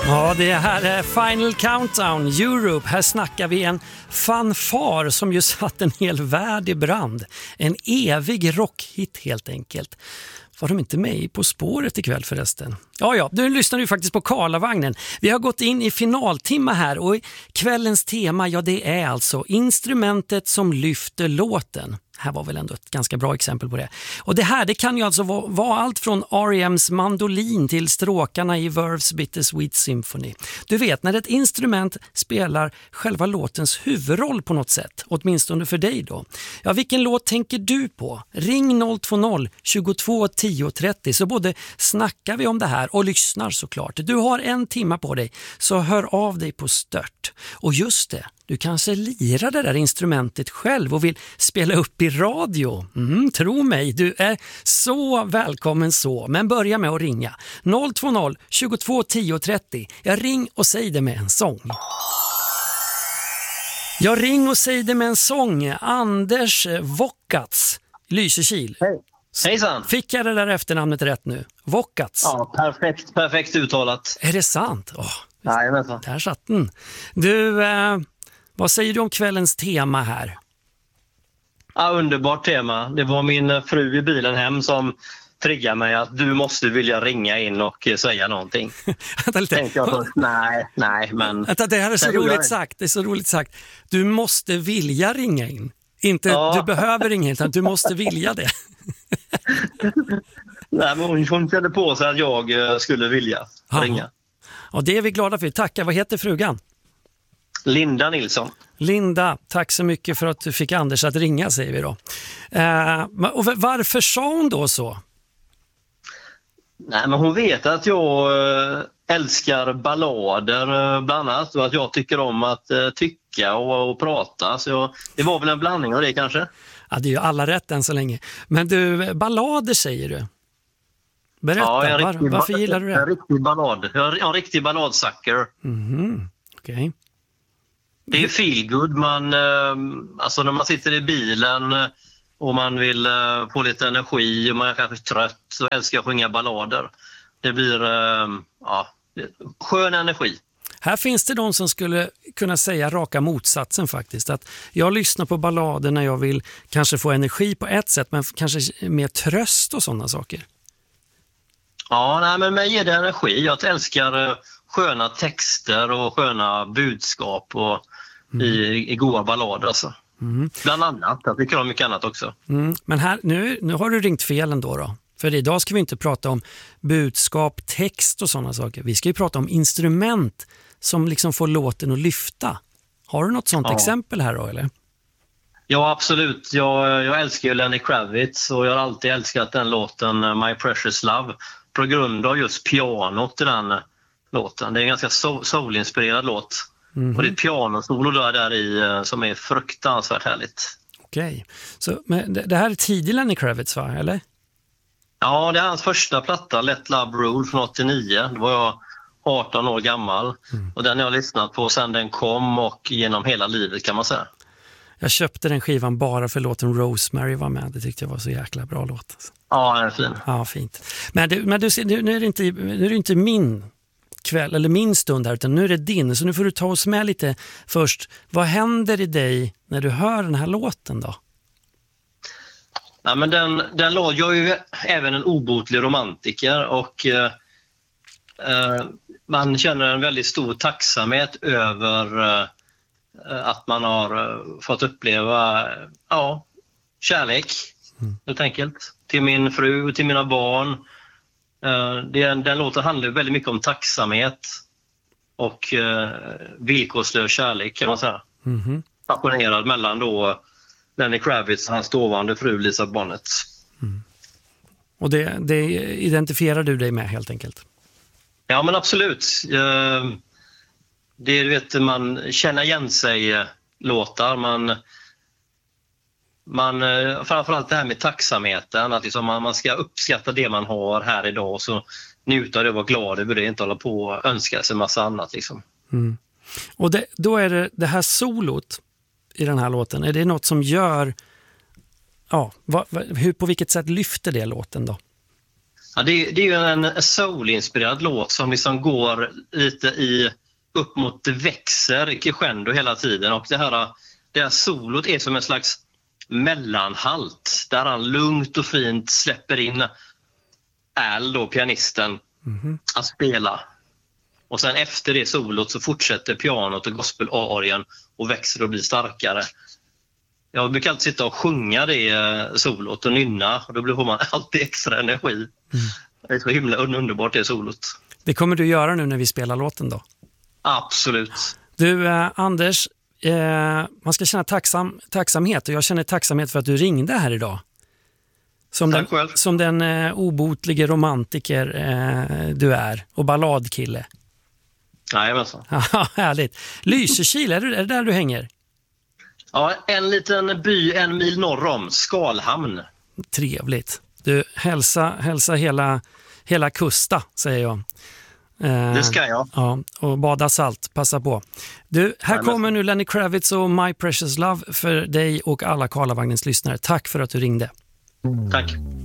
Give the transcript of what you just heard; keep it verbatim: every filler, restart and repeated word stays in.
Ja, det här är Final Countdown Europe. Här snackar vi en fanfar som ju satt en hel värld i brand. En evig rockhit helt enkelt. Var de inte med På spåret ikväll förresten? Ja, ja, nu lyssnar du faktiskt på Karlavagnen. Vi har gått in i finaltimma här och kvällens tema, ja det är alltså instrumentet som lyfter låten. Här var väl ändå ett ganska bra exempel på det. Och det här, det kan ju alltså vara, vara allt från R E M:s mandolin till stråkarna i Verve's Bittersweet Symphony. Du vet, när ett instrument spelar själva låtens huvudroll på något sätt, åtminstone för dig då. Ja, vilken låt tänker du på? Ring noll två noll tjugotvå tio trettio så både snackar vi om det här och lyssnar såklart. Du har en timme på dig, så hör av dig på stört. Och just det, du kanske lirar det där instrumentet själv och vill spela upp i radio. Mm, tro mig, du är så välkommen så. Men börja med att ringa. noll två noll tjugotvå tio trettio. Jag ring och säg det med en sång. Jag ring och säg det med en sång. Anders Vockats, Lysekil. Hej. Hejsan. Fick jag det där efternamnet rätt nu? Vockats. Ja, perfekt, perfekt uttalat. Är det sant? Åh, Nej, men så. Där satt den. Du, eh, vad säger du om kvällens tema här? Ja, underbart tema. Det var min fru i bilen hem som triggade mig att du måste vilja ringa in och säga någonting. Tänkte jag först, nej, nej, men... Det här är så roligt sagt, det är så roligt sagt. Du måste vilja ringa in. Inte ja. Du behöver ringa in, utan du måste vilja det. Nej, men hon, hon kände på sig att jag skulle vilja ringa. Ja, det är vi glada för. Tackar. Vad heter frugan? Linda Nilsson. Linda, tack så mycket för att du fick Anders att ringa, säger vi då. Eh, och varför sa hon då så? Nej, men hon vet att jag älskar ballader bland annat och att jag tycker om att tycka och, och prata. Så jag, det var väl en blandning av det kanske. Ja, det är ju alla rätt än så länge. Men du, ballader säger du. Berätta, ja, en riktig, var, varför gillar du det? En riktig ballad. Jag är en riktig balladsucker. Mm, okej. Okay. Det är feel good. Man, alltså när man sitter i bilen och man vill få lite energi och man är kanske trött, så älskar jag att sjunga ballader. Det blir ja, skön energi. Här finns det de som skulle kunna säga raka motsatsen faktiskt. Att jag lyssnar på ballader när jag vill kanske få energi på ett sätt, men kanske mer tröst och sådana saker. Ja, nej, men mig ger det energi. Jag älskar sköna texter och sköna budskap och mm. i, i goda ballader alltså. Mm. Bland annat, jag tycker om mycket annat också. Mm. Men här, nu, nu har du ringt fel ändå då. För idag ska vi inte prata om budskap, text och sådana saker. Vi ska ju prata om instrument som liksom får låten att lyfta. Har du något sånt ja. exempel här då, eller? Ja, absolut. Jag, jag älskar ju Lenny Kravitz och jag har alltid älskat den låten My Precious Love på grund av just pianot i den låten. Det är en ganska soul-inspirerad låt. Mm-hmm. Och det är pianosolo där, där i som är fruktansvärt härligt. Okej. Så men det här är tidig Lenny Kravitz, va? Eller? Ja, det är hans första platta, Let Love Rule från åttionio. Då var jag arton år gammal. Mm. Och den har jag lyssnat på sedan den kom och genom hela livet kan man säga. Jag köpte den skivan bara för låten Rosemary var med. Det tyckte jag var så jäkla bra låt. Ja, den är fin. Ja, fint. Men, du, men du, nu, är det inte, nu är det inte min kväll eller min stund här, utan nu är det din. Så nu får du ta oss med lite först. Vad händer i dig när du hör den här låten då? Ja, men den, den låt, jag är ju även en obotlig romantiker och eh, eh, man känner en väldigt stor tacksamhet över eh, att man har eh, fått uppleva eh, ja, kärlek mm. helt enkelt till min fru och till mina barn. Eh, den, den låten handlar väldigt mycket om tacksamhet och eh, villkorslös kärlek kan man säga. Mm. Passionerad mellan då Lenny Kravitz och hans dåvarande fru Lisa Bonet. Mm. Och det, det identifierar du dig med helt enkelt? Ja, men absolut. Det, du vet, man känner igen sig låtar. Man, man, framförallt det här med tacksamheten. Att liksom man, man ska uppskatta det man har här idag och så njuta av det och vara glad över det. Inte hålla på och önska sig en massa annat. Liksom. Mm. Och det, då är det det här solot i den här låten, är det något som gör ja, va, va, hur, på vilket sätt lyfter det låten då? Ja, det, det är ju en soul-inspirerad låt som liksom går lite i upp mot, det växer crescendo hela tiden, och det här, det här solot är som en slags mellanhalt där han lugnt och fint släpper in Al, då pianisten, mm-hmm. att spela. Och sen efter det solot så fortsätter pianot och gospel-arien och växer och blir starkare. Jag brukar alltid sitta och sjunga det solot och nynna, och då blir man alltid extra energi. Mm. Det är så himla underbart det solot. Det kommer du göra nu när vi spelar låten då? Absolut. Du, eh, Anders, eh, man ska känna tacksam, tacksamhet, och jag känner tacksamhet för att du ringde här idag. Som Tack den, själv. Som den eh, obotlige romantiker eh, du är, och balladkille. Jajamensan. Ja, härligt. Lysekil, är det, är det där du hänger? Ja, en liten by en mil norr om, Skalhamn. Trevligt. Du, hälsa, hälsa hela, hela kusta, säger jag. Eh, det ska jag. Ja, och bada salt, passa på. Du, här Nej, kommer men... nu Lenny Kravitz och My Precious Love för dig och alla Karlavagnens lyssnare. Tack för att du ringde. Tack.